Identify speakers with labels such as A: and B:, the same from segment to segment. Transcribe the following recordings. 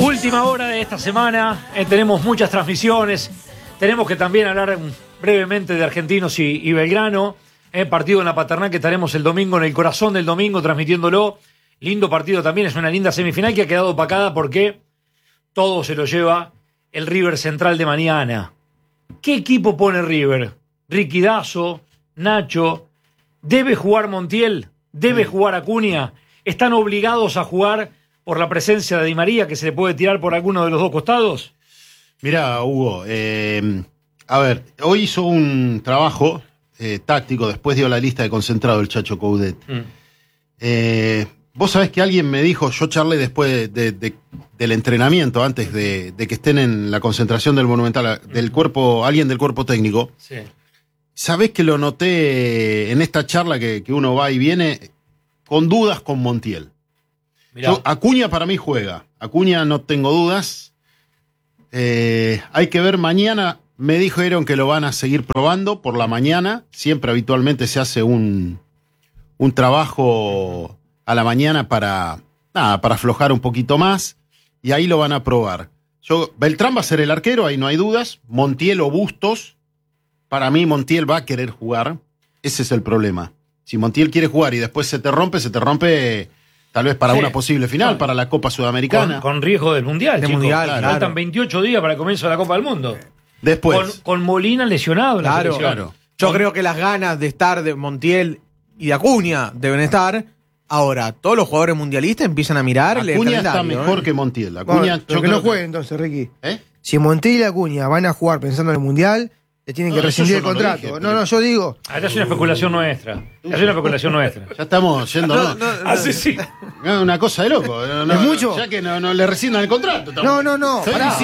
A: Última hora de esta semana, tenemos muchas transmisiones, tenemos que también hablar brevemente de Argentinos y Belgrano, partido en la Paternal que estaremos el domingo, en el corazón del domingo, transmitiéndolo. Lindo partido también, es una linda semifinal que ha quedado opacada porque todo se lo lleva el River Central de mañana. ¿Qué equipo pone River? Ricky Dazo, Nacho, ¿debe jugar Montiel? ¿Debe jugar Acuña? ¿Están obligados a jugar por la presencia de Di María, que se le puede tirar por alguno de los dos costados?
B: Mirá, Hugo, a ver, hoy hizo un trabajo táctico, después dio la lista de concentrado el Chacho Coudet. Vos sabés que alguien me dijo, yo charlé después del entrenamiento, antes de que estén en la concentración del Monumental, del cuerpo, alguien del cuerpo técnico.
A: Sí.
B: Sabés que lo noté en esta charla que uno va y viene, con dudas con Montiel. Acuña para mí juega. Acuña no tengo dudas. Hay que ver mañana. Me dijeron que lo van a seguir probando por la mañana. Siempre habitualmente se hace un trabajo a la mañana para aflojar un poquito más. Y ahí lo van a probar. Beltrán va a ser el arquero, ahí no hay dudas. Montiel o Bustos. Para mí Montiel va a querer jugar. Ese es el problema. Si Montiel quiere jugar y después se te rompe tal vez para una posible final, para la Copa Sudamericana.
A: Con riesgo del Mundial, chicos.
B: Claro.
A: Faltan 28 días para el comienzo de la Copa del Mundo.
B: Después.
A: Con Molina lesionado en la selección.
C: Claro. Yo creo que las ganas de estar de Montiel y de Acuña deben estar. Ahora, todos los jugadores mundialistas empiezan a mirar.
B: Acuña está mejor que Montiel. Acuña,
D: yo que no juegue entonces, Ricky.
B: ¿Eh?
D: Si Montiel y Acuña van a jugar pensando en el Mundial, le tienen que rescindir el contrato. Yo digo.
A: Ahora es una especulación nuestra. Ya
B: estamos yendo.
A: Sí.
B: Una cosa de loco.
D: ¿Es mucho?
B: Ya que no le rescindan el contrato.
D: No.
C: La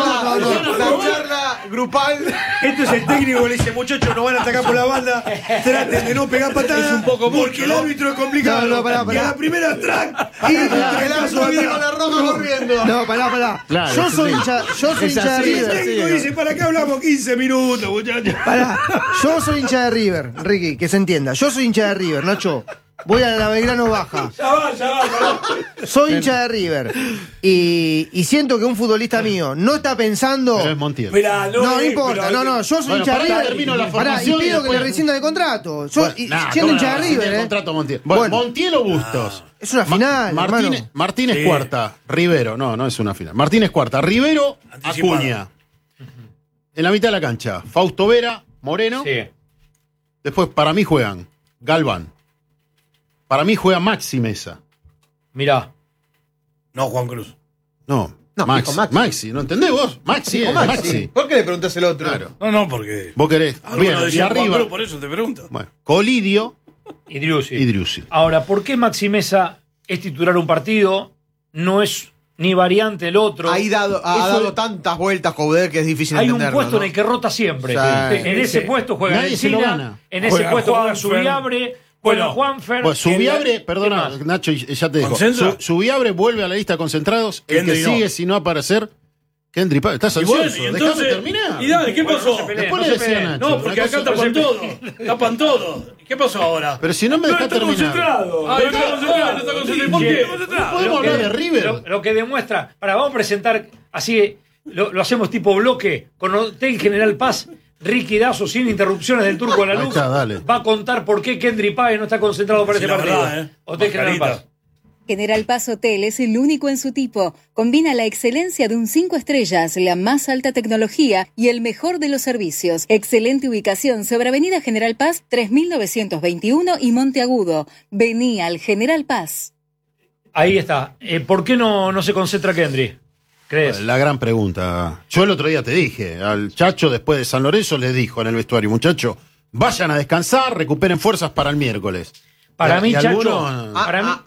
C: charla grupal.
E: Esto es el técnico que le dice, muchachos, no van a atacar por la banda, traten de no pegar patadas, es un poco porque el árbitro es complicado.
D: Pará.
E: Y a la primera track,
C: Y la roja corriendo.
D: No, pará.
B: Claro,
D: yo soy hincha de
E: el
D: River.
E: técnico dice, ¿para qué hablamos 15 minutos, muchachos?
D: Pará, yo soy hincha de River, Ricky, que se entienda. Yo soy hincha de River, Nacho. Voy a la Belgrano Baja.
E: Ya va, pará.
D: Soy hincha de River. Y siento que un futbolista mío no está pensando.
B: Pero es Montiel.
E: Mirá,
D: No importa, yo soy hincha de River.
B: Termino la
D: Pará, y
B: formación
D: pido que
B: después-
D: le rescindan el contrato. Siendo
B: ¿cómo
D: hincha de
B: no?
D: River,
B: El contrato Montiel. Bueno, Montiel o Bustos.
D: Es una final, hermano.
B: Martínez
E: Sí.
B: cuarta, Rivero. No es una final. Martínez cuarta, Rivero,
E: Anticipado.
B: Acuña. En la mitad de la cancha, Fausto Vera, Moreno.
A: Sí.
B: Después, para mí juegan Galván. Para mí juega Maxi Mesa.
A: Mirá.
E: No, Juan Cruz.
B: No,
C: dijo
B: Maxi. ¿No entendés vos? Maxi. Maxi.
C: ¿Por qué le preguntás el otro?
B: Claro.
E: No, porque...
B: Vos querés.
E: Alguno
B: Bien, y
E: decía Juan
B: arriba.
E: Cruz, por eso te pregunto.
B: Bueno, Colidio
A: Y Driussi.
B: y Driussi.
A: Ahora, ¿por qué Maxi Mesa es titular un partido? No es ni variante el otro.
C: Ha
A: Eso-
C: dado tantas vueltas, Coudet, que es difícil
A: Hay un
C: entenderlo.
A: puesto
C: ¿no?
A: en el que rota siempre.
C: Sí.
A: En ese puesto juega
B: Nadie se lo
A: Encina,
B: gana.
A: en ese
E: Juega
A: puesto juega
E: Juanfer.
A: Subiabre, juega
E: Bueno,
A: Juanfer.
B: Bueno, Subiabre,
A: ¿Qué
B: perdona,
A: más?
B: Nacho, ya te dejo.
E: ¿Concentra?
B: Subiabre vuelve a la lista de concentrados. El
E: Kendry
B: que
E: no.
B: sigue, si no aparecer, Kendry Páez. ¿Estás
E: Y bueno,
B: ansioso?
E: y
B: Déjame
E: entonces...
B: terminar.
E: Y dale, ¿qué
A: Bueno,
E: pasó?
A: no se peleen,
B: Después
A: no
B: le
A: se
B: decía
A: peleen.
B: Nacho.
E: No, porque
B: Una
E: acá
B: cosa-
E: tapan todo. Tapan todo. ¿Qué pasó ahora?
B: Pero si no me dejas
E: está
B: terminar.
E: concentrado. Ah, está concentrado, no está concentrado. ¿Por qué?
B: No podemos hablar de River.
A: Lo que demuestra, vamos a presentar así, lo hacemos tipo bloque, con Hotel General Paz, Ricky Dazo, sin interrupciones del Turco a la
B: Ahí
A: luz,
B: está, dale.
A: va a contar por qué Kendry Páez no está concentrado para
E: Sí,
A: este
E: la
A: partido.
E: verdad,
A: Hotel General
E: Mascarita.
A: Paz.
F: General Paz Hotel es el único en su tipo. Combina la excelencia de un 5 estrellas, la más alta tecnología y el mejor de los servicios. Excelente ubicación sobre Avenida General Paz 3921 y Monteagudo. Vení al General Paz.
A: Ahí está. ¿Por qué no se concentra Kendry? ¿Crees?
B: La gran pregunta. Yo el otro día te dije, al Chacho después de San Lorenzo les dijo en el vestuario, muchachos, vayan a descansar, recuperen fuerzas para el miércoles.
A: Para mí,
B: Y
A: Chacho,
B: algunos-
A: para mí,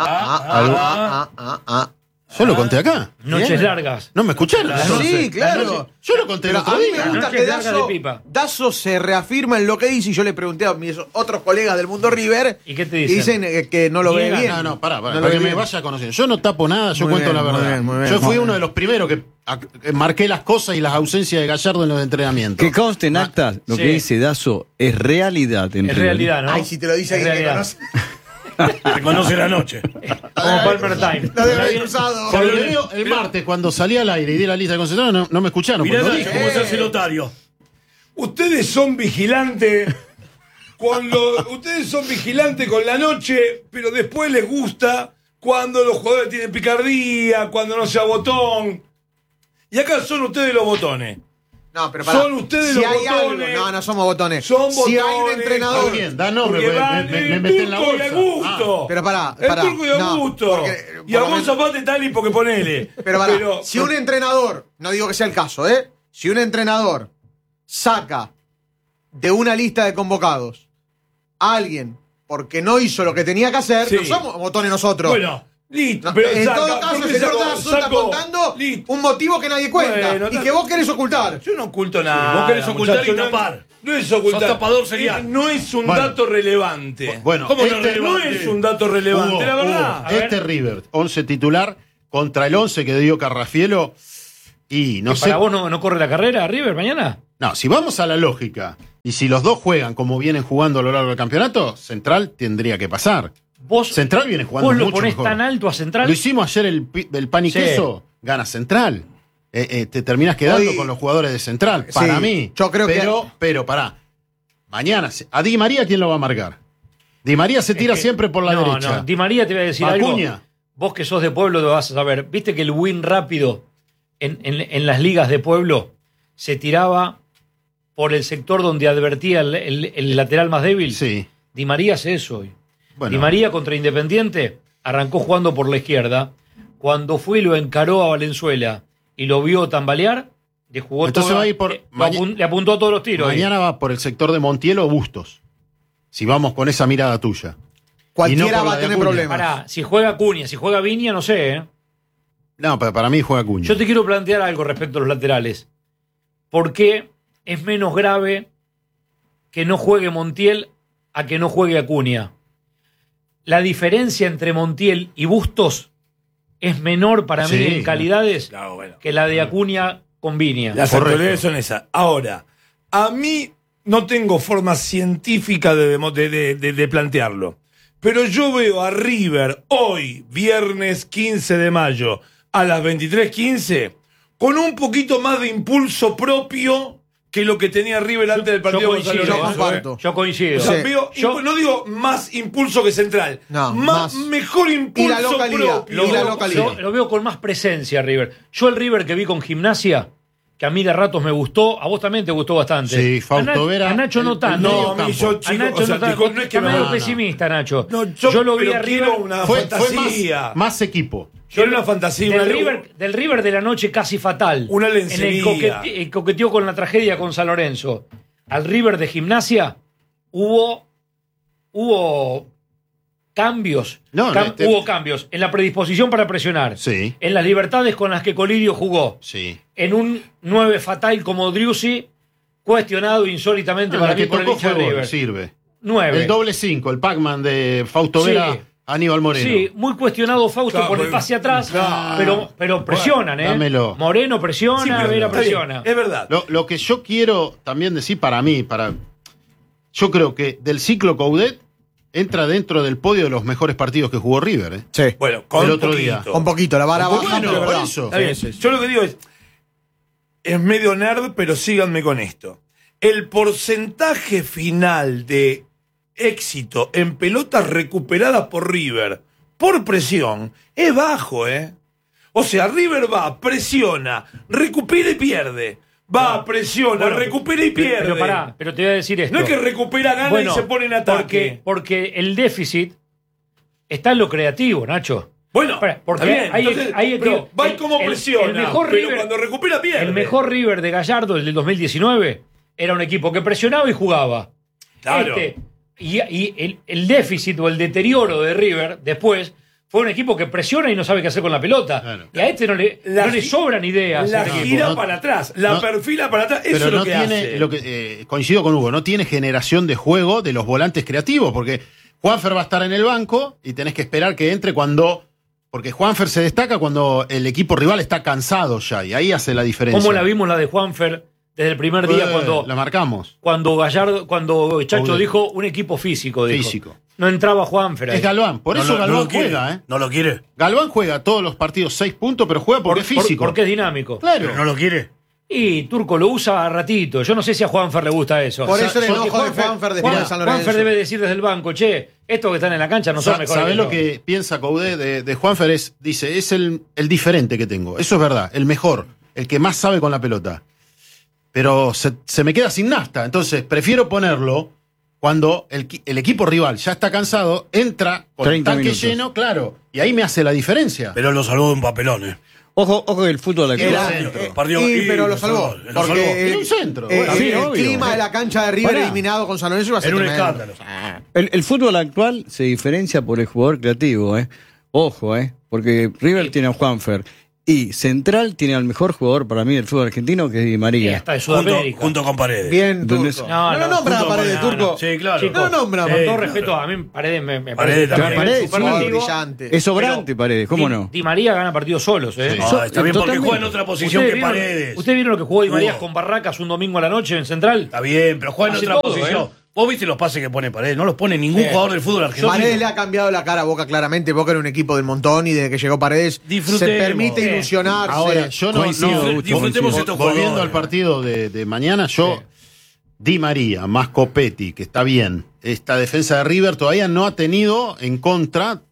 B: Yo lo conté acá.
A: noches largas.
B: ¿No me escucharon?
C: Sí, claro.
B: Yo lo conté el
C: Pero
B: otro
C: a mí
B: día.
C: me gusta
A: Noches
C: que
A: largas de pipa.
C: Dazo se reafirma en lo que dice, y yo le pregunté a mis otros colegas del mundo River.
A: ¿Y qué te dicen?
C: Que no lo ve
A: Niegan.
C: bien.
B: No, pará,
C: No
B: para
C: lo
B: que
C: ve
B: me
C: bien.
B: vaya conociendo. Yo no tapo nada, yo
C: Muy
B: cuento
C: bien,
B: la
C: muy
B: verdad.
C: bien, muy bien.
B: Yo fui
C: Muy
B: uno de los primeros que marqué las cosas y las ausencias de Gallardo en los entrenamientos.
G: Que conste en actas, lo
A: Sí.
G: que dice Dazo es realidad. En
A: Es
G: River.
A: realidad, ¿no?
C: Ay, si te lo dice
A: Es
C: alguien que
A: realidad.
C: conoce.
E: Se conoce la noche.
A: Como Palmer Time.
C: Lo debe haber cruzado.
B: Porque veo el martes, cuando salí al aire y di la lista de concentrados, no me escucharon.
E: Mirá,
B: porque lo
E: Nacho,
B: dije.
E: cómo se hace notario.
G: Ustedes son vigilantes ustedes son vigilantes con la noche, pero después les gusta cuando los jugadores tienen picardía, cuando no sea botón. Y acá son ustedes los botones.
C: No, pero pará.
G: Son ustedes
C: si
G: los
C: hay
G: botones.
C: Algo, no somos botones.
G: Son
C: Si hay un
G: botones.
C: entrenador.
B: Está bien, da nombre,
G: Porque
B: porque
G: van
B: me
G: el
B: metí en la
G: Turco y
B: bolsa.
G: Augusto.
C: Pero pará.
G: El Turco y Augusto.
C: porque,
G: y a
C: por lo
G: vos
C: menos-
G: Zapata tal y porque ponele.
C: Pero pará, si un entrenador, no digo que sea el caso, si un entrenador saca de una lista de convocados a alguien porque no hizo lo que tenía que hacer,
G: Sí.
C: no somos botones nosotros.
G: Bueno, listo.
C: No,
G: pero
C: en
G: saca,
C: todo caso,
G: ¿por
C: el
G: qué
C: señor
G: sacó?
C: Dazo está
G: Sacó.
C: contando
G: Listo.
C: un motivo que nadie cuenta
G: Bueno,
C: y que vos querés ocultar.
G: Yo no oculto nada.
E: Vos querés ocultar
G: muchacho,
E: y tapar.
G: No es ocultar.
E: Sos tapador serial.
G: No es un
B: Bueno.
G: dato relevante.
B: Bueno,
E: ¿Cómo no
G: No
E: relevante?
G: es un dato relevante,
B: Hugo,
G: la verdad.
B: Hugo, este River, 11 titular, contra el 11 que dio Carrafielo, y no sé.
A: ¿Para vos no corre la carrera, River, mañana?
B: No, si vamos a la lógica, y si los dos juegan como vienen jugando a lo largo del campeonato, Central tendría que pasar.
A: Vos,
B: Central viene jugando
A: vos lo
B: mucho
A: ponés
B: mejor.
A: tan alto a Central.
B: Lo hicimos ayer el pan y
A: Sí.
B: queso, gana Central. Te terminás quedando
C: Hoy-
B: con los jugadores de Central, para
C: Sí,
B: mí.
C: yo creo
B: pero pará. Mañana, a Di María, ¿quién lo va a marcar? Di María se tira
A: Es que-
B: siempre por la derecha.
A: No, Di María te voy a decir
B: Acuña.
A: algo. Vos que sos de pueblo lo vas a saber. Viste que el win rápido en las ligas de pueblo se tiraba por el sector donde advertía el lateral más débil.
B: Sí.
A: Di María hace eso hoy.
B: Bueno.
A: Di María contra Independiente arrancó jugando por la izquierda. Cuando fue y lo encaró a Valenzuela y lo vio tambalear, le jugó
B: Entonces
A: todo,
B: va a ir por-
A: le apuntó a todos los tiros.
B: Mañana va por el sector de Montiel o Bustos. Si vamos con esa mirada tuya.
C: Cualquiera
B: Y no por
C: va
B: la
C: a
B: de
C: tener
B: Acuña.
C: problemas.
A: Pará, si juega Cunha, si juega Viña, no sé, ¿eh?
B: No, para mí juega Acuña.
A: Yo te quiero plantear algo respecto a los laterales. ¿Por qué es menos grave que no juegue Montiel a que no juegue Acuña? La diferencia entre Montiel y Bustos es menor para mí
B: Sí.
A: en calidades
G: Claro, bueno.
A: que la de Acuña con Viña.
G: Las
B: Correcto.
G: actualidades son esas. Ahora, a mí no tengo forma científica de plantearlo. Pero yo veo a River hoy, viernes 15 de mayo, a las 23:15, con un poquito más de impulso propio que lo que tenía River antes del partido
A: Yo
G: con
A: coincido,
G: San
C: yo
G: Lorenzo,
C: comparto.
A: Yo coincido.
G: O sea,
C: Sí.
G: veo,
A: Yo-
G: no digo más impulso que Central,
C: No,
G: más,
C: más.
G: mejor impulso
C: Y la localidad,
G: propio.
C: y la localidad.
A: Lo veo con más presencia, River. Yo el River que vi con Gimnasia, que a mí de ratos me gustó, a vos también te gustó bastante.
B: Sí, Fausto
A: A Na-
B: Vera,
A: A Nacho no
B: el
A: tanto.
B: medio
G: No, a mí
B: campo.
G: yo,
A: A
G: chico,
A: Nacho
G: o sea,
A: no tanto.
G: digo, no es que
A: Está medio
G: no.
A: pesimista, Nacho.
G: No,
A: yo lo vi
G: pero
A: a River.
G: quiero una
B: Fue
G: fantasía.
B: más equipo.
G: Quiero una fantasía.
A: Del River de la noche casi fatal.
G: Una
A: En el
G: lencería.
A: coqueteó con la tragedia con San Lorenzo. Al River de Gimnasia hubo cambios.
B: No,
A: Hubo cambios en la predisposición para presionar.
B: Sí.
A: En las libertades con las que Colidio jugó.
B: Sí.
A: En un 9 fatal como Driussi, cuestionado insólitamente para
B: la
A: mí
B: que
A: por el
B: tocó
A: hincha de
B: fue gol,
A: River.
B: sirve.
A: 9.
B: El doble 5, el Pac-Man de Fausto
A: Sí.
B: Vera, Aníbal Moreno.
A: Sí, muy cuestionado Fausto
G: Claro,
A: por el
G: porque-
A: pase atrás,
G: claro.
A: pero presionan, ¿eh?
B: dámelo.
A: Moreno presiona,
G: Sí, pero
A: Vera
G: está bien,
A: presiona.
G: es verdad.
B: Lo que yo quiero también decir para mí, yo creo que del ciclo Coudet entra dentro del podio de los mejores partidos que jugó River. ¿eh?
C: Sí.
G: Bueno, con
B: El
G: un
B: otro
G: poquito.
B: día.
C: Con poquito, la vara baja.
B: Bueno,
C: pero
B: por
C: verdad.
B: eso.
G: Está bien. Yo lo que digo es medio nerd, pero síganme con esto. El porcentaje final de éxito en pelotas recuperadas por River por presión es bajo, ¿eh? O sea, River va, presiona, recupera y pierde. Va, presiona,
A: Bueno,
G: recupera y pierde.
A: Pero pará, pero te voy a decir esto.
G: No es que recupera, gana
A: Bueno,
G: y se pone en ataque.
A: porque el déficit está en lo creativo, Nacho.
G: Bueno,
A: Porque
G: está bien,
A: hay-
G: entonces,
A: hay-
G: pero va y como
A: el
G: presiona,
A: mejor
G: pero
A: River-
G: cuando recupera pierde.
A: El mejor River de Gallardo, el del 2019, era un equipo que presionaba y jugaba.
G: Claro.
A: Y el déficit o el deterioro de River después fue un equipo que presiona y no sabe qué hacer con la pelota.
B: Claro.
A: Y a este no le sobran ideas.
G: La
A: a este equipo.
G: gira
B: no-
G: para atrás, la
B: no-
G: perfila para atrás, eso
B: Pero
G: es lo
B: no
G: que
B: tiene,
G: hace.
B: coincido con Hugo, no tiene generación de juego de los volantes creativos, porque Juanfer va a estar en el banco y tenés que esperar que entre porque Juanfer se destaca cuando el equipo rival está cansado ya, y ahí hace la diferencia.
A: ¿Cómo la vimos la de Juanfer desde el primer día cuando
B: La marcamos.
A: cuando Chacho
B: Coudet.
A: dijo un equipo físico. Dijo.
B: Físico.
A: No entraba Juanfer ahí.
B: Es Galván. Por eso Galván
E: lo quiere.
B: juega, ¿eh?
E: No lo quiere.
B: Galván juega todos los partidos 6 puntos, pero juega porque es físico.
A: Porque es dinámico.
B: Claro.
E: Pero no lo quiere.
A: Y Turco lo usa a ratito. Yo no sé si a Juanfer le gusta eso.
C: Por eso el
B: porque
C: enojo de Juanfer después de San Lorenzo.
A: Juanfer debe decir desde el banco, che, estos que están en la cancha no son mejores.
B: ¿Sabés
A: que
B: lo
A: yo.
B: que piensa Coudet de Juanfer? Dice, es el diferente que tengo. Eso es verdad, el mejor, el que más sabe con la pelota. Pero se me queda sin nafta, entonces prefiero ponerlo cuando el equipo rival ya está cansado, entra con el
H: 30
B: tanque
H: minutos.
B: lleno, claro, y ahí me hace la diferencia.
E: Pero lo salvó de un papelón,
H: Ojo que el fútbol actual.
C: Pero lo salvó. Porque
B: Era un centro.
C: el
H: Sí, obvio.
C: clima de la cancha de River
H: Pará.
C: eliminado con San Lorenzo iba a ser
E: Era un
C: tremendo.
E: escándalo.
H: El fútbol actual se diferencia por el jugador creativo, ¿eh? Ojo, porque River tiene a Juanfer y Central tiene al mejor jugador para mí del fútbol argentino, que es Di
A: Y
H: María.
A: hasta de
E: Junto,
A: Sudamérica.
E: junto con Paredes.
C: Bien,
H: ¿Dónde
C: Turco.
H: es?
C: No lo nombra a
E: junto con
C: Paredes,
E: Paredes.
C: Turco.
E: Sí, claro.
A: Chicos,
C: No lo nombra,
A: con
C: sí,
A: todo
C: no.
A: respeto, a mí Paredes me
E: Paredes
A: parece
E: también.
H: Paredes,
A: superlativo.
C: brillante.
H: Es sobrante, Paredes, ¿cómo no?
A: Di María gana partidos solos, ¿eh?
B: Sí.
E: Ah, está bien porque
H: Totalmente.
E: juega en otra posición que Paredes.
A: ¿Ustedes vieron lo que jugó Di María
E: Jugó.
A: con Barracas un domingo a la noche en Central?
E: Está bien, pero juega en
A: Hace
E: otra
A: todo,
E: posición. Vos viste los pases que pone Paredes, no los pone ningún jugador del fútbol argentino.
C: Paredes le ha cambiado la cara a Boca claramente. Boca era un equipo del montón y desde que llegó Paredes
E: Disfrutemos.
C: se permite
A: Sí.
C: ilusionarse.
B: Ahora, yo
H: Coincido,
E: disfrutemos estos
B: volviendo
E: jugadores.
B: al partido de mañana, Di María más Copetti, que está bien, esta defensa de River todavía no ha tenido en contra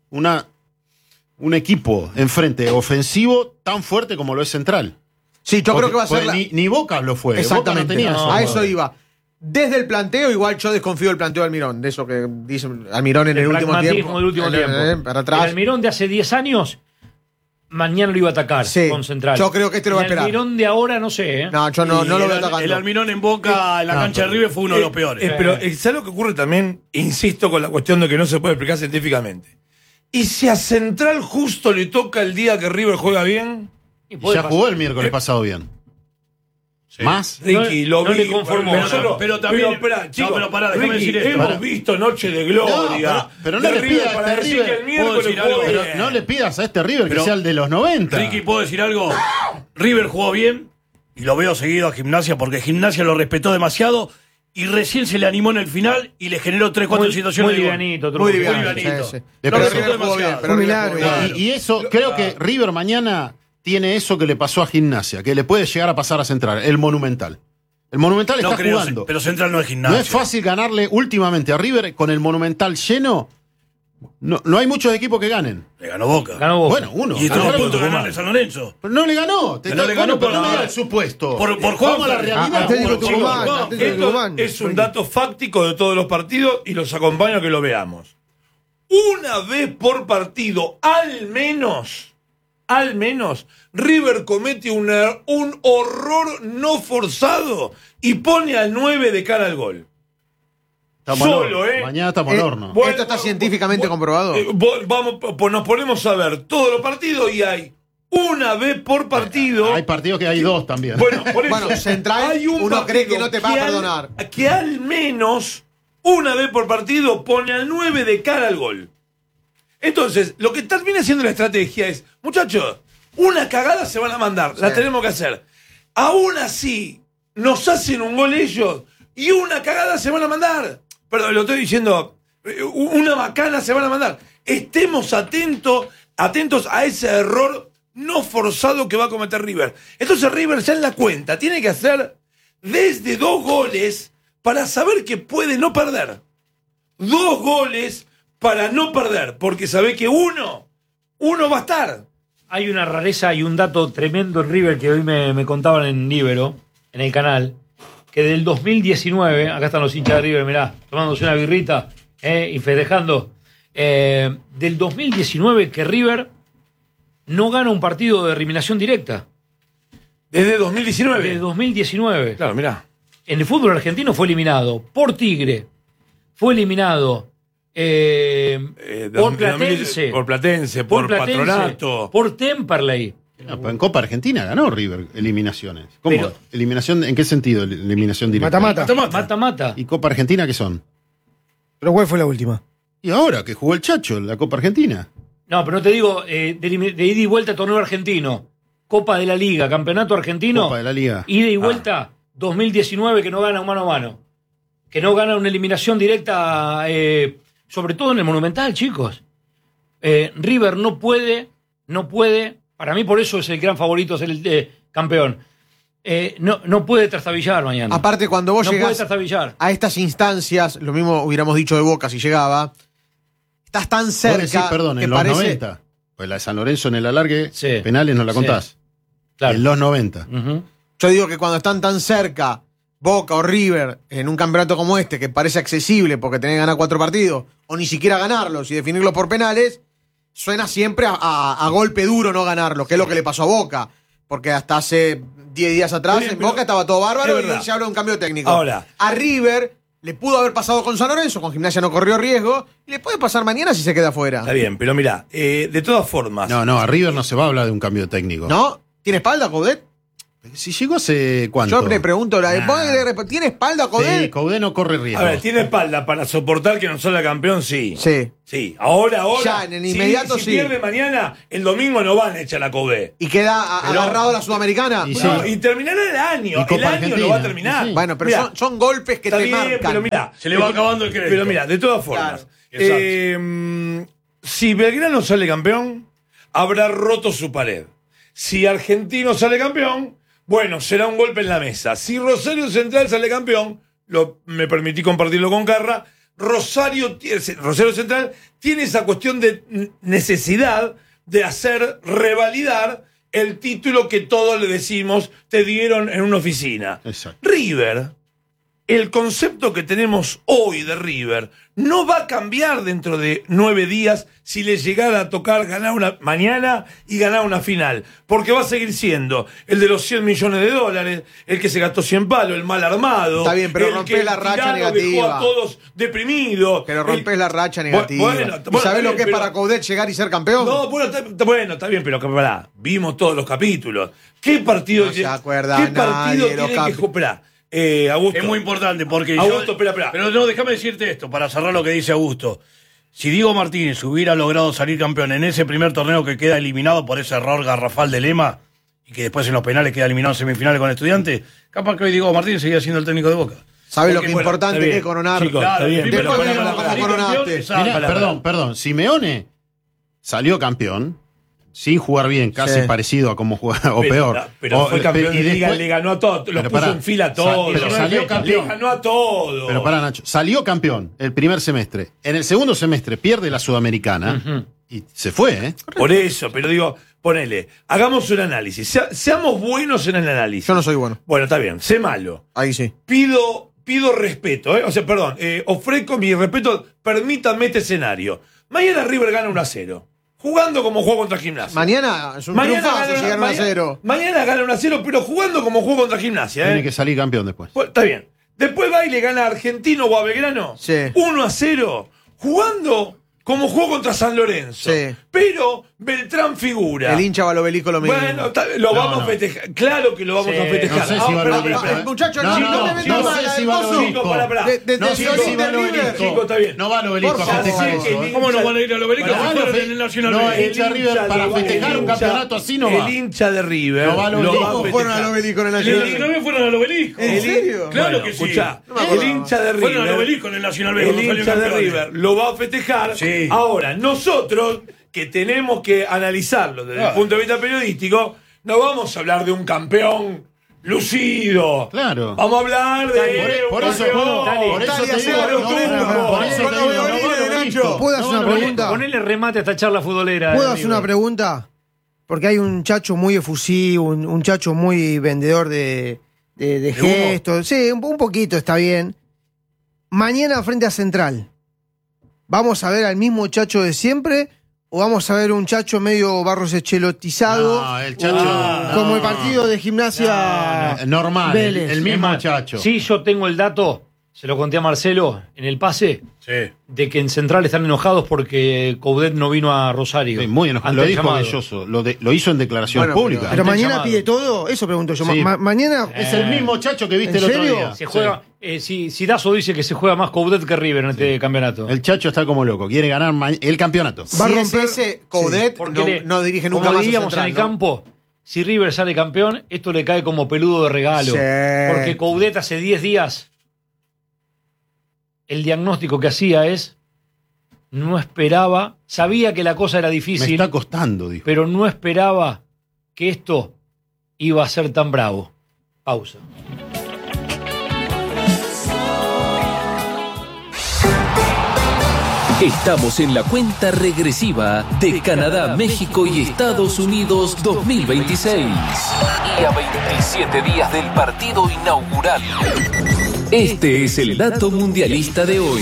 B: un equipo enfrente ofensivo tan fuerte como lo es Central.
C: Sí, yo creo que va a ser
B: ni Boca lo fue.
C: Exactamente.
B: Boca no tenía esos
C: a eso
B: jugadores.
C: iba. Desde el planteo, igual yo desconfío del planteo de Almirón, de eso que dice Almirón en el último
A: pragmatismo
C: tiempo.
A: del último tiempo.
C: Para
A: El
C: atrás.
A: Almirón de hace 10 años, mañana lo iba a atacar
C: Sí,
A: con Central.
C: yo creo que este lo va a
A: El
C: esperar.
A: Almirón de ahora, no sé, ¿eh?
C: No, yo no lo veo
E: El
C: atacando.
E: Almirón en Boca, en la cancha de River, fue uno de los peores.
G: Pero ¿sabes lo que ocurre también? Insisto con la cuestión de que no se puede explicar científicamente. ¿Y si a Central justo le toca el día que River juega bien?
A: Y
B: Y
A: puede
B: ya
A: pasar.
B: jugó el miércoles pasado bien. ¿Más?
G: Ricky,
A: No-
G: lo
A: no
G: vi.
A: le conformó.
G: Pero también, espera, chicos,
E: pero pará, déjame
G: Ricky,
E: decir esto.
G: hemos
E: Pará.
G: visto Noche de Gloria.
B: No, pero no
G: de
B: le
G: River
B: pidas
G: para
B: a este
G: decir
B: River.
G: que el miércoles
E: ¿Puedo decir algo?
G: jugó
B: Pero
G: bien.
B: no le pidas a este River que
E: Pero-
B: sea el de los 90.
E: Ricky, ¿puedo decir algo? River jugó bien y lo veo seguido a Gimnasia porque Gimnasia lo respetó demasiado y recién se le animó en el final y le generó 3-4 situaciones
A: Muy
E: de gol.
A: livianito, Turco.
C: Muy liviano.
E: livianito.
C: Sí, sí.
E: Lo
C: Pero
E: respetó
C: River jugó bien,
E: demasiado.
C: pero
D: Un
C: River
D: milagro,
C: jugó bien.
B: Y eso, creo que River mañana tiene eso que le pasó a Gimnasia, que le puede llegar a pasar a Central, el Monumental. El Monumental
E: No
B: está
E: creo,
B: jugando.
E: pero Central no es Gimnasia.
B: No es fácil ganarle últimamente a River con el Monumental lleno. No hay muchos equipos que ganen.
E: Le ganó Boca.
A: Ganó Boca.
B: Bueno, uno.
E: Y estuvo a
B: Claro,
E: punto de
B: pero
E: ganarle San Lorenzo.
B: no le ganó.
E: No le ganó
B: pero
E: por
B: no me
E: nada.
B: da el supuesto.
E: Por
B: Vamos a la
E: Juanfer.
B: realidad.
D: Atlético
B: Por-
D: Tucumán,
B: por-
D: Atlético
G: Esto
D: Tucumán.
G: es un dato fáctico de todos los partidos y los acompaño a que lo veamos. Una vez por partido, al menos, River comete un horror no forzado y pone al 9 de cara al gol.
B: Estamos al
G: Solo,
B: horno.
G: ¿eh?
B: Mañana estamos al horno.
G: Bueno,
C: ¿Esto está científicamente comprobado?
G: Nos ponemos a ver todos los partidos y hay una vez por partido.
B: Hay partidos que hay dos también.
G: Bueno, por eso.
C: Bueno, Central,
G: hay un
C: uno cree que
G: partido
C: no te va a
G: al-
C: perdonar.
G: Que al menos una vez por partido pone al 9 de cara al gol. Entonces, lo que termina siendo la estrategia es, muchachos, una cagada se van a mandar, la tenemos que hacer. Aún así, nos hacen un gol ellos y una cagada se van a mandar. Perdón, lo estoy diciendo, una macana se van a mandar. Estemos atentos a ese error no forzado que va a cometer River. Entonces River ya en la cuenta tiene que hacer desde 2 goles para saber que puede no perder. 2 goles para no perder, porque sabe que uno va a estar.
A: Hay una rareza y un dato tremendo en River que hoy me contaban en Libero, en el canal, que del 2019, acá están los hinchas de River, mirá, tomándose una birrita y festejando, del 2019 que River no gana un partido de eliminación directa.
G: Desde 2019.
A: Desde 2019.
G: Claro, mirá.
A: En el fútbol argentino fue eliminado por Tigre, fue eliminado por Platense,
G: por Patronato.
A: por Temperley.
B: No, pero en Copa Argentina ganó River eliminaciones. ¿Cómo?
A: Pero-
B: ¿Eliminación? ¿En qué sentido eliminación directa?
D: Mata-mata.
A: Mata-mata.
B: ¿Y Copa Argentina qué son?
D: Pero ¿cuál fue la última?
B: Y ahora que jugó el Chacho en la Copa Argentina.
A: No, pero no te digo de ida y vuelta torneo argentino, Copa de la Liga, Campeonato Argentino,
B: Copa de la Liga.
A: ida y vuelta 2019 que no gana un mano a mano, que no gana una eliminación directa, sobre todo en el Monumental, chicos. River no puede, para mí por eso es el gran favorito a ser el campeón. No puede trastabillar mañana.
C: Aparte, cuando vos
A: no puede
C: llegás
A: trastabillar.
C: a estas instancias, lo mismo hubiéramos dicho de Boca si llegaba, estás tan
B: Vos
C: cerca
B: decís, perdón,
C: que
B: en los
C: parece...
B: 90. Pues la de San Lorenzo en el alargue,
A: Sí.
B: penales no la contás.
A: Sí. Claro.
B: En los 90.
A: Ujú.
C: Yo digo que cuando están tan cerca Boca o River en un campeonato como este, que parece accesible porque tenés que ganar 4 partidos, o ni siquiera ganarlos y definirlos por penales, suena siempre a golpe duro no ganarlo, que es lo que le pasó a Boca. Porque hasta hace 10 días atrás
G: Bien,
C: en
G: pero
C: Boca estaba todo bárbaro
G: es
C: y
G: verdad.
C: se habla de un cambio técnico.
G: Ahora.
C: A River le pudo haber pasado con San Lorenzo, con Gimnasia no corrió riesgo, y le puede pasar mañana si se queda afuera.
G: Está bien, pero mirá, de todas formas.
B: No, a River no se va a hablar de un cambio técnico.
C: ¿No? ¿Tiene espalda, Coudet?
B: Si llegó hace cuánto.
C: Yo le pregunto, ¿tiene espalda, Coudet?
B: Sí, Coudet no corre riesgo.
G: A ver, ¿tiene espalda para soportar que no salga campeón? Sí.
C: Sí.
G: Sí. Ahora.
C: Ya, en el inmediato
G: si
C: sí.
G: pierde mañana, el domingo no van a echar la Kobe.
C: ¿Y queda agarrado a la Sudamericana?
B: Y
G: No,
B: sí.
G: y terminará el año.
B: Y Copa
G: El año
B: Argentina.
G: lo va a terminar.
B: Sí.
C: Bueno, pero
G: Mirá,
C: son golpes que
G: está
C: te
G: bien,
C: marcan.
G: pero mirá.
E: Se le va acabando el crédito.
G: Pero mira, de todas formas. Si Belgrano sale campeón, habrá roto su pared. Si Argentino sale campeón, bueno, será un golpe en la mesa. Si Rosario Central sale campeón, me permití compartirlo con Carra, Rosario Central tiene esa cuestión de necesidad de hacer revalidar el título que todos le decimos te dieron en una oficina.
B: Exacto.
G: River, el concepto que tenemos hoy de River no va a cambiar dentro de 9 días si le llegara a tocar ganar una mañana y ganar una final. Porque va a seguir siendo el de los 100 millones de dólares, el que se gastó 100 palos, el mal armado.
C: Está bien, pero
G: el
C: rompés
G: que
C: la racha
G: tirano
C: negativa.
G: dejó a todos deprimidos.
C: Pero rompes la racha negativa.
G: Bueno,
C: ¿Y sabés lo que es
G: pero-
C: para Coudet llegar y ser campeón?
G: No, bueno, está bien, pero pará, vimos todos los capítulos. ¿Qué partido
C: No se acuerda
G: ¿qué partido
C: nadie de los
G: tiene que jugar? Augusto.
E: Es muy importante porque
G: Augusto, espera.
E: Pero no, déjame decirte esto, para cerrar lo que dice Augusto. Si Diego Martínez hubiera logrado salir campeón en ese primer torneo que queda eliminado por ese error garrafal de Lema, y que después en los penales queda eliminado en semifinales con Estudiantes, capaz que hoy Diego Martínez seguía siendo el técnico de Boca.
C: ¿Sabés lo
G: Porque,
C: que
G: bueno,
C: importante
G: está
C: que
G: bien.
C: es coronar?
G: Chicos, está bien,
C: Después
G: pero
C: veremos
G: para
C: cómo
G: salir
C: coronaste.
G: campeón, exacto.
B: Mirá, perdón. Simeone salió campeón sin jugar bien, casi
C: Sí.
B: parecido a como jugaba, o peor.
G: Pero fue campeón
B: y
G: de liga,
B: después-
G: le ganó a todos, los
B: Pero
G: puso
B: pará,
G: en fila a todos.
B: pero salió campeón.
G: Le ganó a todos.
B: Pero para Nacho, salió campeón el primer semestre. En el segundo semestre pierde la Sudamericana y se fue, ¿eh?
G: Por eso, pero digo, ponele, hagamos un análisis. Seamos buenos en el análisis.
C: Yo no soy bueno.
G: Bueno, está bien, sé malo.
C: Ahí sí.
G: Pido respeto, o sea, perdón, ofrezco mi respeto, permítanme este escenario. Mañana River gana 1-0, jugando como jugó contra Gimnasia.
C: Mañana es un triunfazo si gana 1-0.
G: Mañana gana 1-0, pero jugando como jugó contra Gimnasia.
B: Tiene que salir campeón después.
G: Pues, está bien. Después va y le gana a Argentino o a Belgrano.
C: Sí.
G: 1-0, jugando como jugó contra San Lorenzo.
C: Sí.
G: Pero Beltrán figura.
C: El hincha va al obelisco lo mismo.
G: Bueno, lo vamos a festejar. Claro que lo vamos a festejar.
B: No sé si va al
G: pero,
B: obelisco.
G: pero,
C: Muchachos,
B: No,
C: no me
B: no
C: metan mal,
B: sé si va al
C: Coso.
B: obelisco.
G: Chico, pará.
B: No sé
C: Violín
B: si va al
C: de River.
B: obelisco.
G: Chico, está bien.
B: No va al obelisco
C: Por
B: a
C: favor.
B: festejar
G: Ya sé
B: eso,
G: que
B: ¿eh?
E: ¿Cómo no van a ir al obelisco
B: Pero
E: si
B: bueno,
E: fueron en el Nacional?
B: no,
E: B?
B: el hincha River para festejar un campeonato así no va.
G: El hincha de River
B: No va al
G: lo
B: obelisco.
G: va a
C: ¿Cómo fueron al
G: festejar.
C: obelisco en el
E: En el
C: Nacional?
E: Nacional B fueron al obelisco.
C: ¿En serio?
E: Claro
G: Bueno,
E: que sí.
G: escuchá,
C: No me acuerdo.
G: el hincha de
E: Fueron al
G: River.
E: obelisco en el Nacional B.
G: El
E: cuando salió
G: hincha de
E: campeón.
G: River lo va a festejar.
E: Sí.
G: Ahora, nosotros, que tenemos que analizarlo desde el punto de vista periodístico, no vamos a hablar de un campeón lucido.
B: Claro.
G: Vamos a hablar de
B: Por
G: un
B: eso,
G: campeón.
B: por eso te
C: Italia
B: digo,
C: cero,
B: no,
C: Turco.
B: por eso te
C: Cuando
B: digo,
C: veo
B: no va al
C: River,
B: obelisco.
C: Nacho.
D: ¿Puedo hacer una pregunta?
A: Ponele remate a esta charla futbolera.
D: ¿Puedo hacer
A: amigo.
D: una pregunta? Porque hay un chacho muy efusivo, un chacho muy vendedor de gestos. Sí, un poquito está bien. Mañana frente a Central, ¿vamos a ver al mismo chacho de siempre o vamos a ver un chacho medio Barros Echelotizado?
B: No, el chacho.
D: Como el partido de Gimnasia
B: Normal,
D: Vélez.
B: el
A: Es
B: mismo
A: más,
B: chacho.
A: Sí, yo tengo el dato, se lo conté a Marcelo en el pase,
E: Sí.
A: de que en Central están enojados porque Coudet no vino a Rosario.
B: Sí, muy enojado.
A: Ante
B: Lo
A: el
B: dijo
A: llamado.
B: Belloso. Lo hizo en declaraciones
C: Bueno,
B: públicas.
D: Pero
A: Ante el
D: mañana
A: llamado.
D: pide todo, eso pregunto yo.
B: Sí.
D: Mañana
B: Es el mismo chacho que viste
D: ¿En
B: el otro
D: serio?
B: día.
A: Se juega, si Dazo dice que se juega más Coudet que River en este campeonato.
B: El chacho está como loco. Quiere ganar el campeonato.
C: Si
D: Va a
C: es
D: romper-
C: ese Coudet,
A: Porque
C: no dirige nunca
A: como
C: más a
A: diríamos
C: Central,
A: en el
C: ¿no?
A: campo, si River sale campeón, esto le cae como peludo de regalo.
C: Sí.
A: Porque Coudet hace 10 días, el diagnóstico que hacía es, no esperaba, sabía que la cosa era
B: Me
A: difícil,
B: está costando, dijo.
A: pero no esperaba que esto iba a ser tan bravo. Pausa.
I: Estamos en la cuenta regresiva de Canadá, México y Estados Unidos 2026. Y a 27 días del partido inaugural. Este es el dato mundialista de hoy.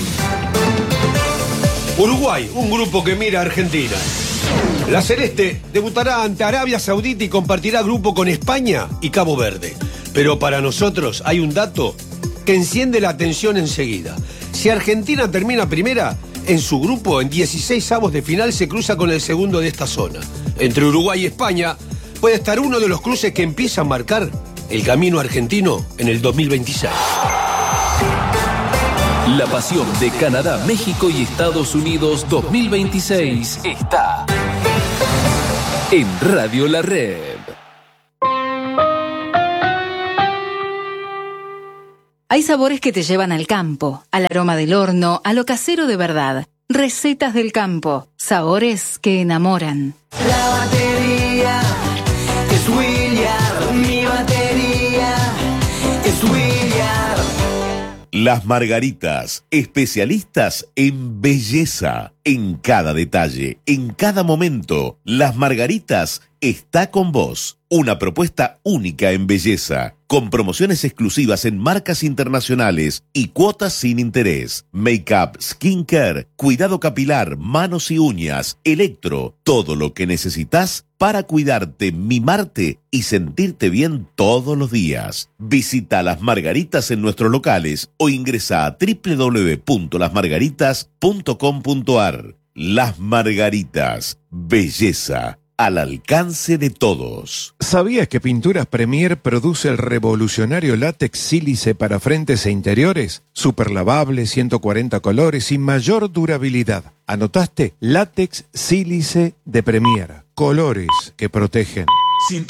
J: Uruguay, un grupo que mira a Argentina. La Celeste debutará ante Arabia Saudita y compartirá grupo con España y Cabo Verde. Pero para nosotros hay un dato que enciende la atención enseguida. Si Argentina termina primera, en su grupo, en 16avos de final, se cruza con el segundo de esta zona. Entre Uruguay y España puede estar uno de los cruces que empieza a marcar el camino argentino en el 2026.
I: La pasión de Canadá, México y Estados Unidos 2026 está en Radio La Red.
F: Hay sabores que te llevan al campo, al aroma del horno, a lo casero de verdad. Recetas del campo, sabores que enamoran.
K: La batería es Williard, mi batería es Williard.
L: Las Margaritas, especialistas en belleza, en cada detalle, en cada momento. Las Margaritas está con vos. Una propuesta única en belleza, con promociones exclusivas en marcas internacionales y cuotas sin interés. Make-up, skincare, cuidado capilar, manos y uñas, electro, todo lo que necesitas para cuidarte, mimarte y sentirte bien todos los días. Visita Las Margaritas en nuestros locales o ingresa a www.lasmargaritas.com.ar. Las Margaritas, belleza al alcance de todos.
M: ¿Sabías que Pinturas Premier produce el revolucionario látex sílice para frentes e interiores? Super lavable, 140 colores y mayor durabilidad. ¿Anotaste? Látex sílice de Premier. Colores que protegen.